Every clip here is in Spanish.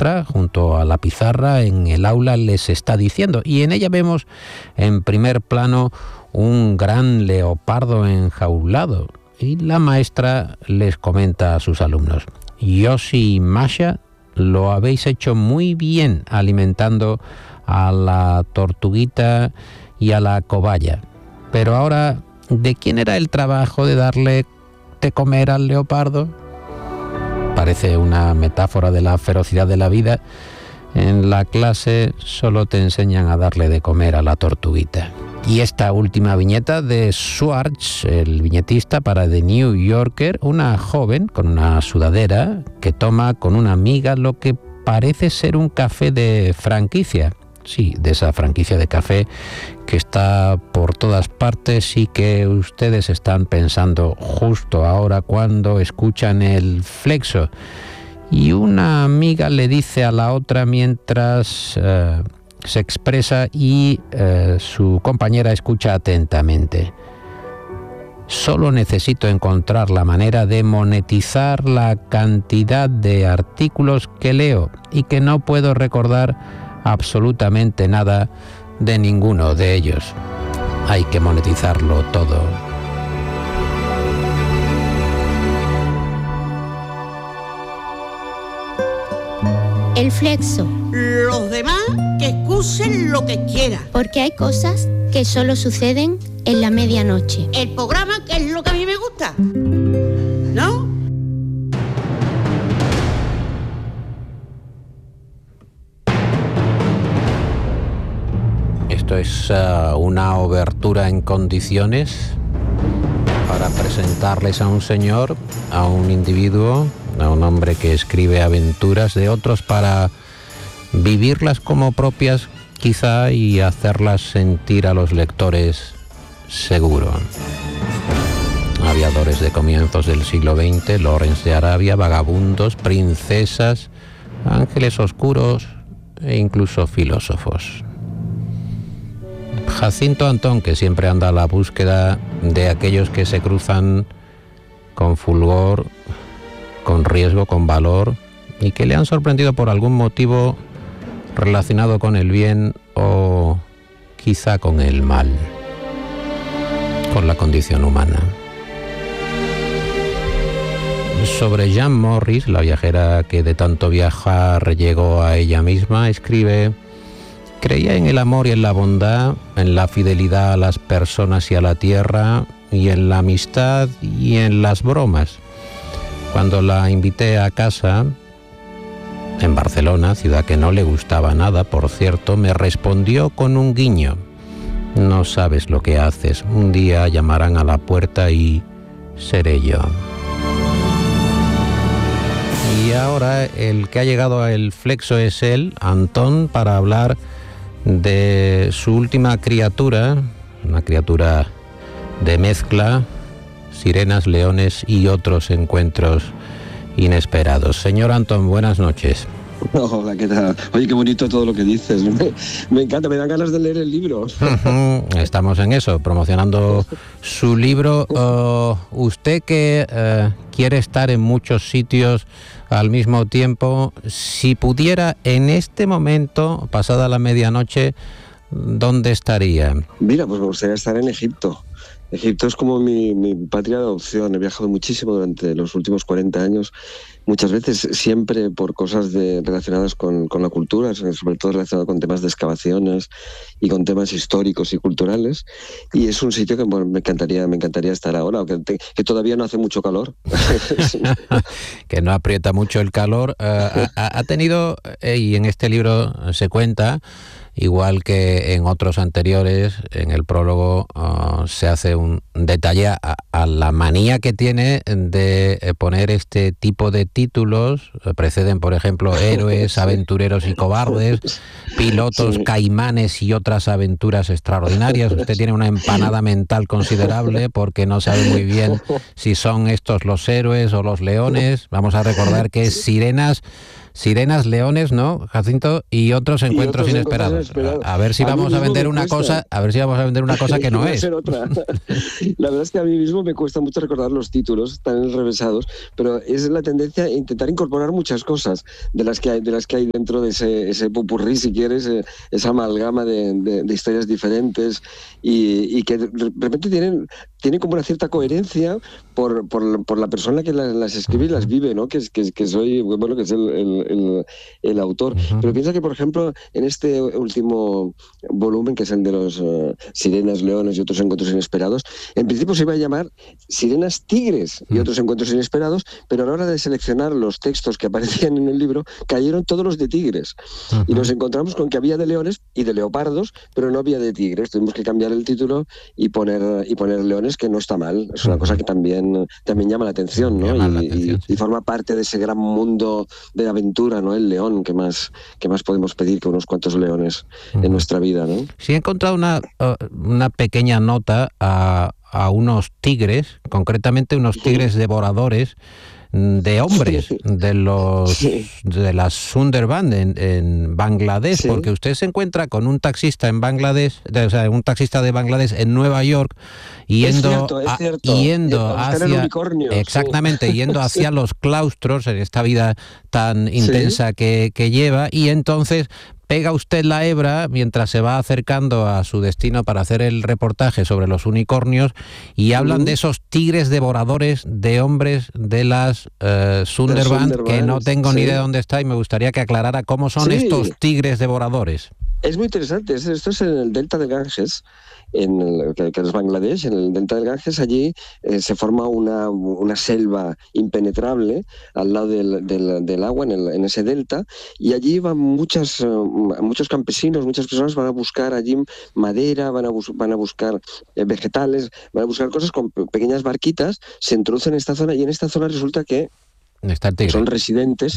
maestra, junto a la pizarra en el aula, les está diciendo. Y en ella vemos en primer plano un gran leopardo enjaulado. Y la maestra les comenta a sus alumnos: Yoshi y Masha, lo habéis hecho muy bien alimentando a la tortuguita y a la cobaya. Pero ahora, ¿de quién era el trabajo de darle de comer al leopardo? Parece una metáfora de la ferocidad de la vida. En la clase solo te enseñan a darle de comer a la tortuguita. Y esta última viñeta de Schwartz, el viñetista para The New Yorker, una joven con una sudadera que toma con una amiga lo que parece ser un café de franquicia. Sí, de esa franquicia de café que está por todas partes y que ustedes están pensando justo ahora cuando escuchan el Flexo. Y una amiga le dice a la otra mientras se expresa y su compañera escucha atentamente: solo necesito encontrar la manera de monetizar la cantidad de artículos que leo y que no puedo recordar absolutamente nada de ninguno de ellos. Hay que monetizarlo todo. El Flexo. Los demás que excusen lo que quieran. Porque hay cosas que solo suceden en la medianoche. El programa que es lo que a mí me gusta, ¿no? Esto es una obertura en condiciones para presentarles a un señor, a un individuo, a un hombre que escribe aventuras de otros para vivirlas como propias, quizá, y hacerlas sentir a los lectores seguro. Aviadores de comienzos del siglo XX, Lawrence de Arabia, vagabundos, princesas, ángeles oscuros e incluso filósofos. Jacinto Antón, que siempre anda a la búsqueda de aquellos que se cruzan con fulgor, con riesgo, con valor, y que le han sorprendido por algún motivo relacionado con el bien o quizá con el mal, con la condición humana. Sobre Jean Morris, la viajera que de tanto viajar llegó a ella misma, escribe: creía en el amor y en la bondad, en la fidelidad a las personas y a la tierra, y en la amistad y en las bromas. Cuando la invité a casa, en Barcelona, ciudad que no le gustaba nada, por cierto, me respondió con un guiño: no sabes lo que haces, un día llamarán a la puerta y seré yo. Y ahora el que ha llegado a El Flexo es él, Antón, para hablar de su última criatura, una criatura de mezcla, sirenas, leones y otros encuentros inesperados. Señor Antón, buenas noches. Hola, ¿qué tal? Oye, qué bonito todo lo que dices. Me encanta, me dan ganas de leer el libro. Estamos en eso, promocionando su libro. Usted que quiere estar en muchos sitios al mismo tiempo, si pudiera en este momento, pasada la medianoche, ¿dónde estaría? Mira, pues me gustaría estar en Egipto. Egipto es como mi patria de adopción. He viajado muchísimo durante los últimos 40 años, muchas veces siempre por cosas relacionadas con la cultura, sobre todo relacionado con temas de excavaciones y con temas históricos y culturales. Y es un sitio que me encantaría estar ahora, aunque que todavía no hace mucho calor. Que no aprieta mucho el calor. Ha tenido, y en este libro se cuenta, igual que en otros anteriores, en el prólogo se hace un detalle a la manía que tiene de poner este tipo de títulos. Preceden, por ejemplo, héroes, aventureros y cobardes, pilotos, caimanes y otras aventuras extraordinarias. Usted tiene una empanada mental considerable porque no sabe muy bien si son estos los héroes o los leones. Vamos a recordar que Sirenas sirenas, leones, ¿no, Jacinto? Y otros encuentros inesperados. A ver si vamos a vender una cosa, que no es. Otra. La verdad es que a mí mismo me cuesta mucho recordar los títulos tan enrevesados, pero es la tendencia a intentar incorporar muchas cosas de las que hay dentro de ese popurrí, si quieres, esa amalgama de historias diferentes y que de repente tienen como una cierta coherencia por la persona que las escribe y las vive, ¿no? Que es el autor. Uh-huh. Pero piensa que, por ejemplo, en este último volumen, que es el de los sirenas, leones y otros encuentros inesperados, en principio se iba a llamar Sirenas, tigres y otros encuentros inesperados, pero a la hora de seleccionar los textos que aparecían en el libro, cayeron todos los de tigres. Uh-huh. Y nos encontramos con que había de leones y de leopardos, pero no había de tigres. Tuvimos que cambiar el título y poner leones, que no está mal. Es una cosa que también llama la atención, ¿no? Y forma parte de ese gran mundo de aventura, ¿no? El león, que más podemos pedir que unos cuantos leones en nuestra vida, ¿no? Sí, he encontrado una pequeña nota a unos tigres, concretamente unos tigres devoradores de hombres de las Sundarban en Bangladesh, sí. Porque usted se encuentra con un taxista en Bangladesh, un taxista de Bangladesh en Nueva York yendo hacia el unicornio, exactamente, sí. Yendo hacia los claustros en esta vida tan intensa que lleva, y entonces pega usted la hebra mientras se va acercando a su destino para hacer el reportaje sobre los unicornios, y hablan de esos tigres devoradores de hombres de las Sundarban, que no tengo ni idea de dónde está, y me gustaría que aclarara cómo son estos tigres devoradores. Es muy interesante. Esto es en el delta del Ganges, que es Bangladesh. En el delta del Ganges, allí se forma una selva impenetrable al lado del agua, en ese delta, y allí van muchos campesinos, muchas personas van a buscar allí madera, van a buscar vegetales, van a buscar cosas con pequeñas barquitas, se introducen en esta zona, y en esta zona resulta que son residentes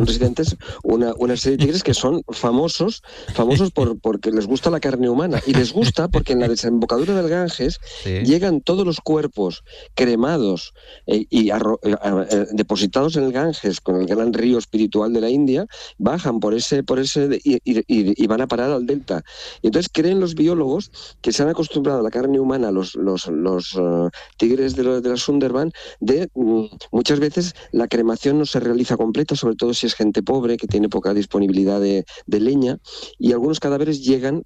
una serie de tigres que son famosos porque les gusta la carne humana, y les gusta porque en la desembocadura del Ganges llegan todos los cuerpos cremados y depositados en el Ganges con el gran río espiritual de la India, bajan por ese y van a parar al delta. Y entonces creen los biólogos que se han acostumbrado a la carne humana, los tigres de la Sundarban, muchas veces la cremación no se realiza completa, sobre todo si es gente pobre que tiene poca disponibilidad de leña, y muchos cadáveres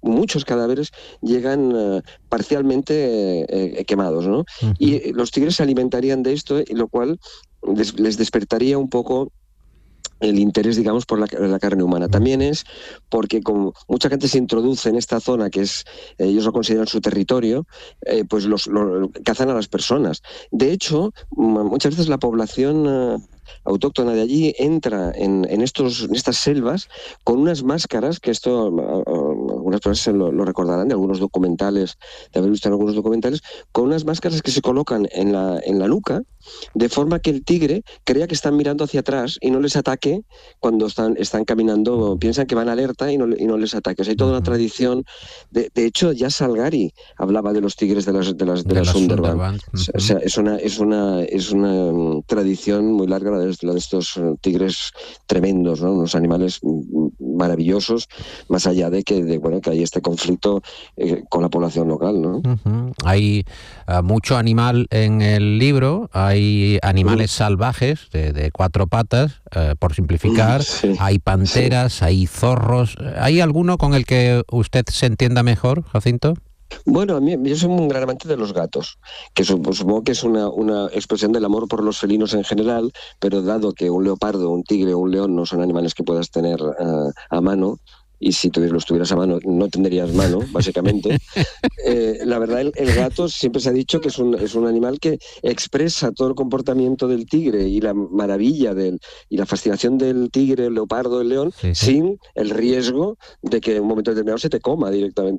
llegan parcialmente quemados, ¿no? Uh-huh. Y los tigres se alimentarían de esto, y lo cual les despertaría un poco el interés, digamos, por la carne humana. También es porque como mucha gente se introduce en esta zona, que ellos lo consideran su territorio, pues cazan a las personas. De hecho, muchas veces la población autóctona de allí entra en estas selvas con unas máscaras, que esto algunas personas lo recordarán de algunos documentales, de haber visto en algunos documentales, con unas máscaras que se colocan en la nuca, de forma que el tigre crea que están mirando hacia atrás y no les ataque cuando están caminando, piensan que van alerta y no les ataque. O sea, hay toda una tradición. De hecho, ya Salgari hablaba de los tigres de las Sundarban. O sea, es una tradición muy larga la de estos tigres tremendos, ¿no? Unos animales maravillosos, más allá de que hay este conflicto con la población local, ¿no? Uh-huh. Hay mucho animal en el libro, hay animales salvajes de cuatro patas, por simplificar, hay panteras, hay zorros. ¿Hay alguno con el que usted se entienda mejor, Jacinto? Bueno, yo soy un gran amante de los gatos, que supongo que es una expresión del amor por los felinos en general, pero dado que un leopardo, un tigre o un león no son animales que puedas tener a mano, y si los tuvieras a mano no tendrías mano, básicamente. La verdad, el gato siempre se ha dicho que es un animal que expresa todo el comportamiento del tigre y la maravilla y la fascinación del tigre, el leopardo, el león, sin el riesgo de que en un momento determinado se te coma directamente, ¿no?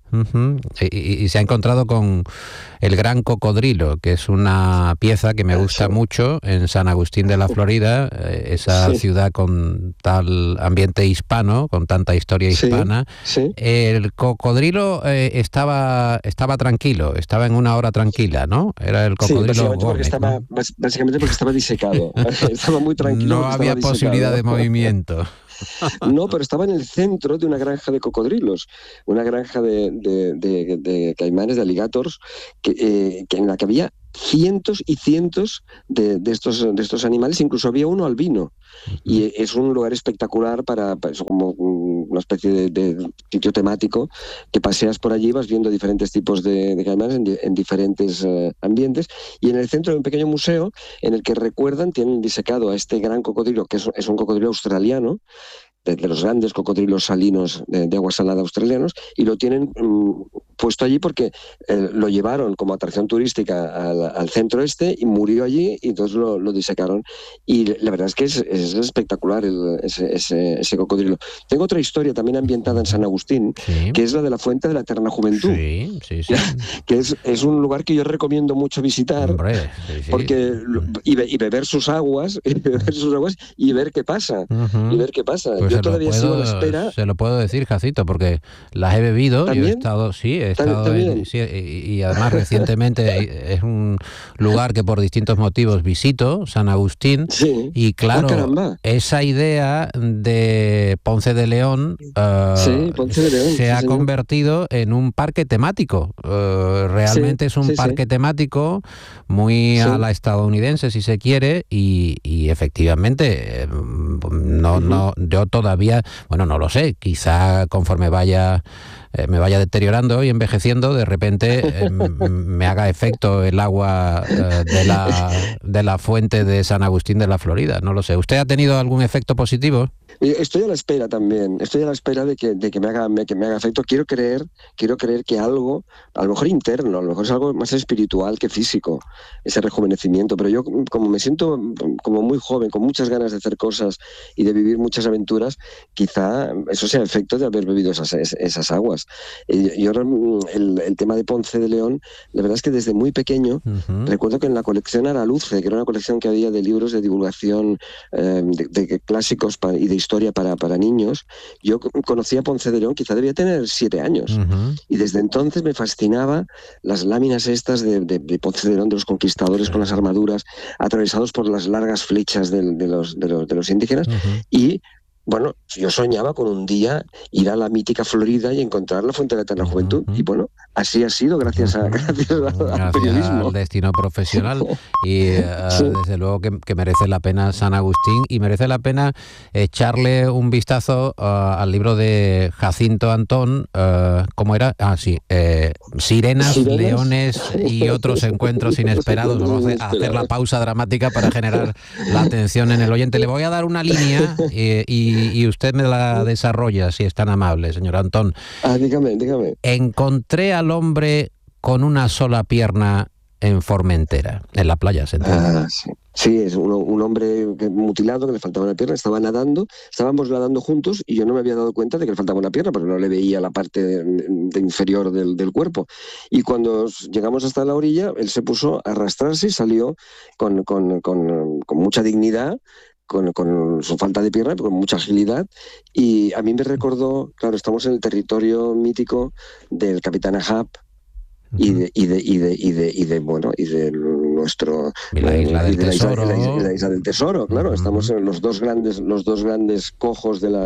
Y se ha encontrado con el Gran Cocodrilo, que es una pieza que me gusta mucho en San Agustín de la Florida, esa ciudad con tal ambiente hispano, con tanta historia hispana. El cocodrilo estaba tranquilo, estaba en una hora tranquila, ¿no? Era el cocodrilo Gómez, básicamente porque estaba disecado. Estaba muy tranquilo. No había posibilidad de movimiento. No, pero estaba en el centro de una granja de cocodrilos, una granja de caimanes, de alligators, que en la que había cientos y cientos de estos animales, incluso había uno albino. Y es un lugar espectacular para eso, como una especie de sitio temático, que paseas por allí, vas viendo diferentes tipos de caimanes en diferentes ambientes, y en el centro hay un pequeño museo en el que tienen disecado a este gran cocodrilo, que es un cocodrilo australiano, de los grandes cocodrilos salinos de agua salada australianos, y lo tienen puesto allí porque lo llevaron como atracción turística al centro y murió allí, y entonces lo disecaron. Y la verdad es que es espectacular ese cocodrilo. Tengo otra historia también ambientada en San Agustín, que es la de la Fuente de la Eterna Juventud, que es un lugar que yo recomiendo mucho visitar, porque y beber sus aguas y ver qué pasa. Pues yo todavía sigo a la espera. Se lo puedo decir, Jacito, porque las he bebido. ¿También? Yo he estado y además recientemente es un lugar que por distintos motivos visito, San Agustín, y claro, esa idea de Ponce de León, se ha convertido en un parque temático. Realmente es un parque temático muy a la estadounidense, si se quiere, y efectivamente yo todavía, no lo sé, quizá conforme me vaya deteriorando y envejeciendo, de repente me haga efecto el agua de la fuente de San Agustín de la Florida, no lo sé. ¿Usted ha tenido algún efecto positivo? Estoy a la espera también, estoy a la espera de que me haga efecto. Quiero creer que algo, a lo mejor interno, a lo mejor es algo más espiritual que físico, ese rejuvenecimiento, pero yo como me siento como muy joven, con muchas ganas de hacer cosas y de vivir muchas aventuras, quizá eso sea efecto de haber bebido esas aguas. Y ahora el tema de Ponce de León, la verdad es que desde muy pequeño, recuerdo que en la colección Araluce, que era una colección que había de libros de divulgación de clásicos y de historia para niños, yo conocí a Ponce de León, quizá debía tener 7 años, y desde entonces me fascinaba las láminas estas de Ponce de León, de los conquistadores con las armaduras, atravesados por las largas flechas de los indígenas, y bueno, yo soñaba con un día ir a la mítica Florida y encontrar la Fuente de la Eterna Juventud. Y bueno, así ha sido gracias al periodismo. Al destino profesional. Y desde luego que merece la pena San Agustín, y merece la pena echarle un vistazo al libro de Jacinto Antón. ¿Cómo era? Sirenas, leones y otros encuentros inesperados. Vamos a hacer la pausa dramática para generar la atención en el oyente. Le voy a dar una línea y usted me la desarrolla, si es tan amable, señor Antón. Dígame. Encontré al hombre con una sola pierna en Formentera, en la playa, ¿se entiende? Sí, es un hombre mutilado, que le faltaba una pierna, estábamos nadando juntos, y yo no me había dado cuenta de que le faltaba una pierna, porque no le veía la parte de inferior del cuerpo. Y cuando llegamos hasta la orilla, él se puso a arrastrarse y salió con mucha dignidad, con su falta de pierna, pero con mucha agilidad. Y a mí me recordó, claro, estamos en el territorio mítico del Capitán Ahab, y de nuestro la isla del tesoro, la isla del tesoro, claro. Estamos en los dos grandes cojos de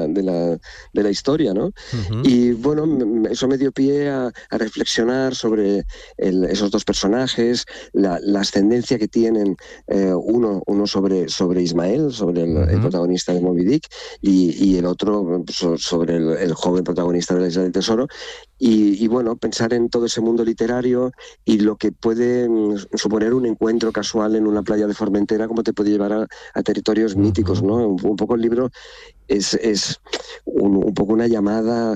la historia, ¿no? Y bueno, eso me dio pie a reflexionar sobre esos dos personajes, la ascendencia que tienen, uno sobre Ismael, sobre el protagonista de Moby Dick, y el otro sobre el joven protagonista de la isla del tesoro. Y bueno, pensar en todo ese mundo literario y lo que puede suponer un encuentro casual en una playa de Formentera, como te puede llevar a territorios míticos, ¿no? Un poco el libro es un poco una llamada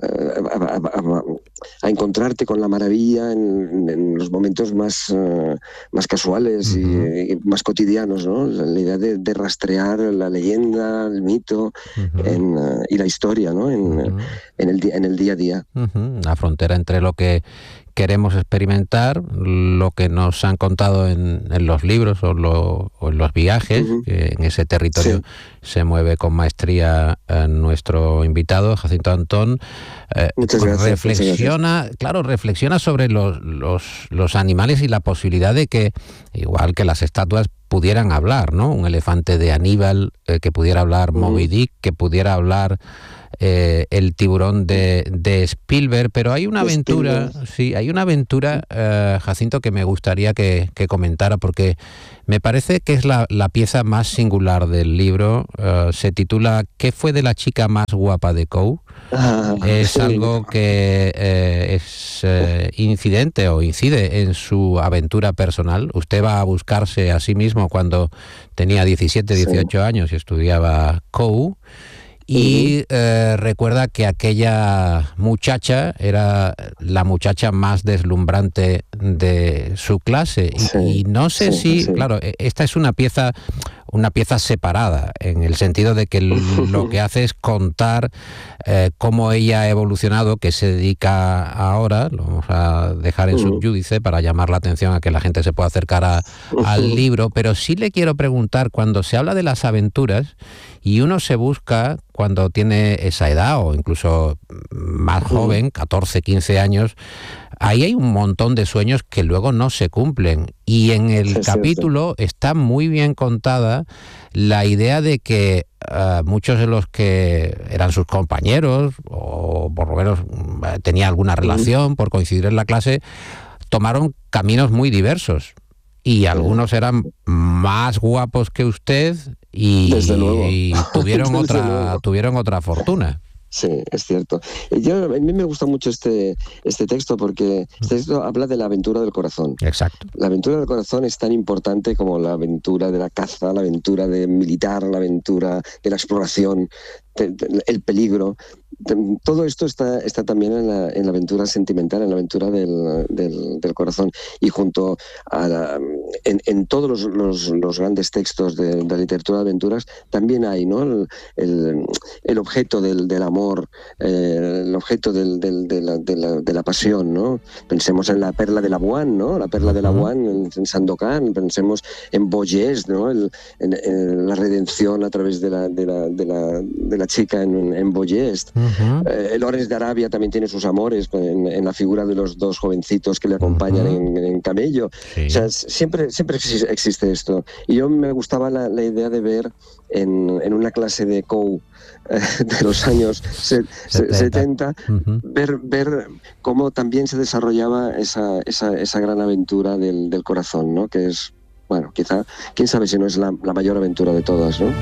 a encontrarte con la maravilla en los momentos más casuales y más cotidianos, ¿no? La idea de rastrear la leyenda, el mito y la historia, ¿no? En el día a día. La frontera entre lo que queremos experimentar, lo que nos han contado en los libros o en los viajes, que en ese territorio se mueve con maestría nuestro invitado, Jacinto Antón. Muchas gracias. Reflexiona sobre los animales y la posibilidad de que, igual que las estatuas, pudieran hablar, ¿no? Un elefante de Aníbal, que pudiera hablar Moby Dick, que pudiera hablar el tiburón de Spielberg, pero hay una aventura, Jacinto, que me gustaría que comentara, porque me parece que es la pieza más singular del libro. Se titula ¿Qué fue de la chica más guapa de Coe? Es algo que es incidente o incide en su aventura personal. Usted va a buscarse a sí mismo cuando tenía 17, 18 años y estudiaba Coe. Y recuerda que aquella muchacha era la muchacha más deslumbrante de su clase. Y no sé si, claro, esta es una pieza separada, en el sentido de que lo que hace es contar cómo ella ha evolucionado, que se dedica ahora, lo vamos a dejar en subyúdice para llamar la atención a que la gente se pueda acercar al libro, pero sí le quiero preguntar, cuando se habla de las aventuras y uno se busca cuando tiene esa edad o incluso más joven, 14, 15 años, ahí hay un montón de sueños que luego no se cumplen. Y en el capítulo está muy bien contada la idea de que muchos de los que eran sus compañeros, o por lo menos tenía alguna relación por coincidir en la clase, tomaron caminos muy diversos. Y algunos eran más guapos que usted y tuvieron otra fortuna. Sí, es cierto. A mí me gusta mucho este texto porque este texto habla de la aventura del corazón. Exacto. La aventura del corazón es tan importante como la aventura de la caza, la aventura de militar, la aventura de la exploración, el peligro. Todo esto está también en la aventura sentimental, en la aventura del corazón. Y junto a en todos los grandes textos de la literatura de aventuras también hay, ¿no? El objeto del amor, el objeto de la pasión, ¿no? Pensemos en la perla de Labuan, ¿no? La perla de Labuan en Sandokan. Pensemos en Boyés, ¿no? En la redención a través de la chica en Boyés. El Lawrence de Arabia también tiene sus amores en la figura de los dos jovencitos que le acompañan en camello. Sí. O sea, siempre existe esto. Y yo me gustaba la idea de ver en una clase de Coe de los años 70, ver cómo también se desarrollaba esa gran aventura del corazón, ¿no? Que es, bueno, quizá, quién sabe si no es la mayor aventura de todas, ¿no?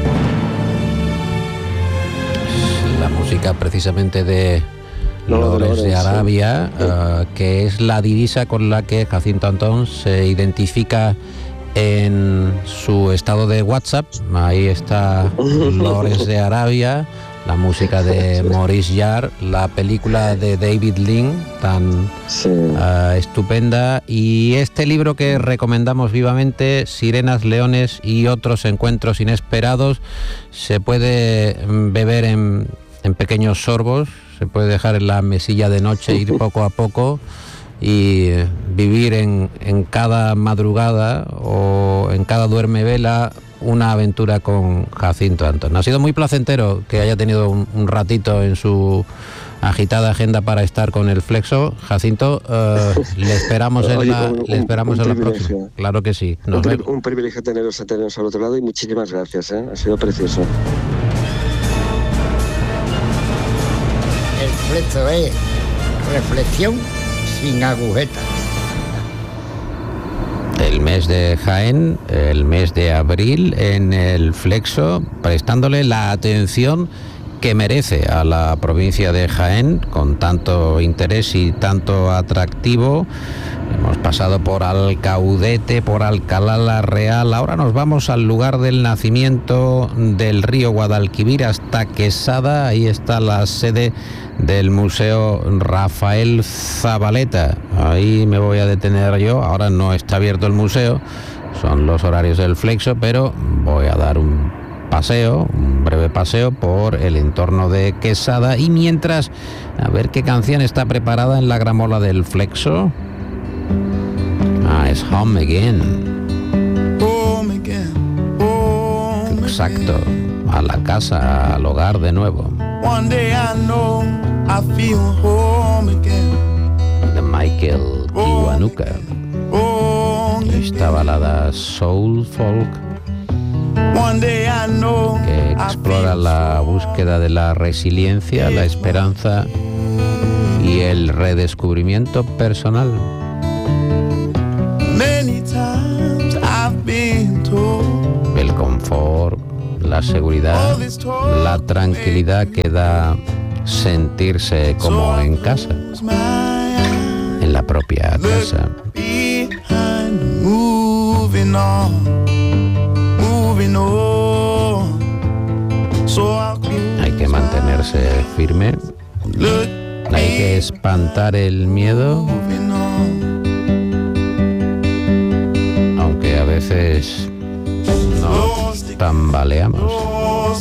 La música precisamente de Lawrence de Arabia, que es la divisa con la que Jacinto Antón se identifica en su estado de WhatsApp. Ahí está Lawrence de Arabia, la música de Maurice Jarre, la película de David Lean, tan estupenda, y este libro que recomendamos vivamente, Sirenas, Leones y otros encuentros inesperados, se puede beber en pequeños sorbos, se puede dejar en la mesilla de noche, ir poco a poco y vivir en cada madrugada o en cada duermevela una aventura con Jacinto Antón. Ha sido muy placentero que haya tenido un ratito en su agitada agenda para estar con el Flexo. Jacinto, le esperamos en la próxima. Claro que sí. Un privilegio teneros al otro lado y muchísimas gracias, ¿eh? Ha sido precioso. El Flexo es reflexión sin agujetas. El mes de Jaén, el mes de abril, en el Flexo, prestándole la atención que merece a la provincia de Jaén, con tanto interés y tanto atractivo. Hemos pasado por Alcaudete, por Alcalá la Real, ahora nos vamos al lugar del nacimiento del río Guadalquivir hasta Quesada. Ahí está la sede del Museo Rafael Zabaleta. Ahí me voy a detener yo. Ahora no está abierto el museo, son los horarios del Flexo, pero voy a dar un breve paseo por el entorno de Quesada, y mientras, a ver qué canción está preparada en la gramola del Flexo. Es Home Again. Home again, home exacto, a la casa, al hogar de nuevo. One day I know I feel home again. De Michael Kiwanuka. Esta balada soul folk que explora la búsqueda de la resiliencia, la esperanza y el redescubrimiento personal. El confort, la seguridad, la tranquilidad que da sentirse como en casa, en la propia casa. Hay que mantenerse firme, hay que espantar el miedo, aunque a veces nos tambaleamos.